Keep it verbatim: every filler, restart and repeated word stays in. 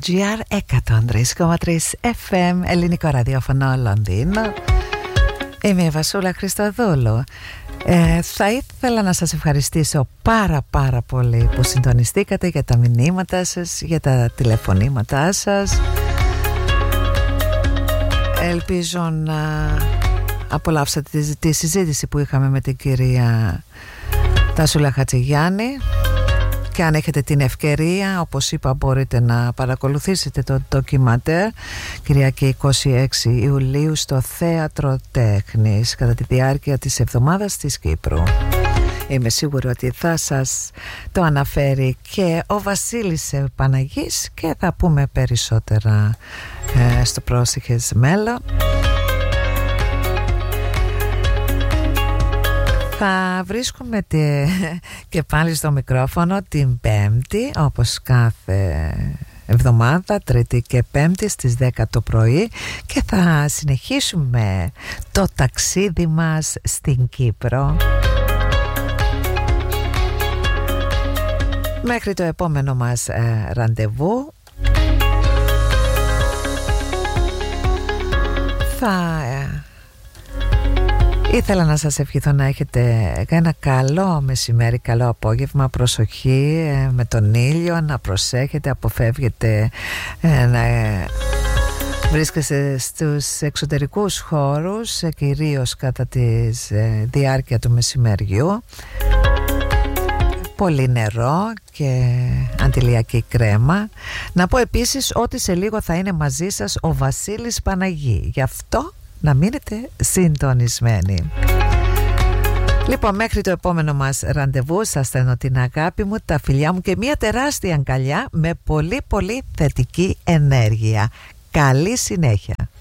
τζι αρ εκατόν τρία κόμμα τρία εφ εμ, ελληνικό ραδιόφωνο Λονδίνο. Είμαι η Βασούλα Χριστοδούλου. ε, Θα ήθελα να σας ευχαριστήσω πάρα πάρα πολύ που συντονιστήκατε, για τα μηνύματα σας, για τα τηλεφωνήματά σας. Ελπίζω να απολαύσατε τη, τη συζήτηση που είχαμε με την κυρία Τάσουλα Χατζηγιάννη. Και αν έχετε την ευκαιρία, όπως είπα, μπορείτε να παρακολουθήσετε το ντοκιμαντέρ Κυριακή είκοσι έξι Ιουλίου στο Θέατρο Τέχνης κατά τη διάρκεια της εβδομάδας της Κύπρου. Είμαι σίγουρη ότι θα σας το αναφέρει και ο Βασίλης Παναγής και θα πούμε περισσότερα ε, στο πρόσεχες μέλλον. Θα βρίσκουμε τη... και πάλι στο μικρόφωνο την Πέμπτη, όπως κάθε εβδομάδα, Τρίτη και Πέμπτη στις δέκα το πρωί, και θα συνεχίσουμε το ταξίδι μας στην Κύπρο. Μέχρι το επόμενο μας ε, ραντεβού θα... Ε, ήθελα να σας ευχηθώ να έχετε ένα καλό μεσημέρι, καλό απόγευμα. Προσοχή ε, με τον ήλιο, να προσέχετε, αποφεύγετε ε, να ε, βρίσκεστε στους εξωτερικούς χώρους, ε, κυρίως κατά τη ε, διάρκεια του μεσημεριού. Πολύ νερό και αντιλιακή κρέμα. Να πω επίσης ότι σε λίγο θα είναι μαζί σας ο Βασίλης Παναγή. Γι' αυτό να μείνετε συντονισμένοι. Λοιπόν, μέχρι το επόμενο μας ραντεβού σας στέλνω την αγάπη μου, τα φιλιά μου και μια τεράστια αγκαλιά με πολύ πολύ θετική ενέργεια. Καλή συνέχεια.